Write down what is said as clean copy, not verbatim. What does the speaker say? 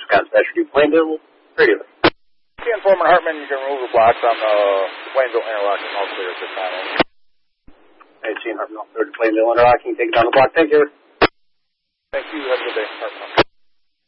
Scott Specialty, Plainville, radio. Ken Foreman Hartman, you can remove the blocks on the Plainville interlocking, all clear at this time. Hey, Gene Hartman, Plainville interlocking, take it down the block. Thank you. Thank you. Have a good day, Hartman.